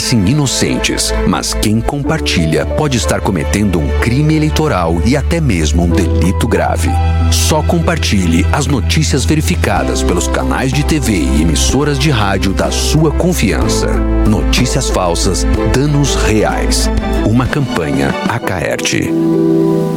parecem inocentes, mas quem compartilha pode estar cometendo um crime eleitoral e até mesmo um delito grave. Só compartilhe as notícias verificadas pelos canais de TV e emissoras de rádio da sua confiança. Notícias falsas, danos reais. Uma campanha Acaerte.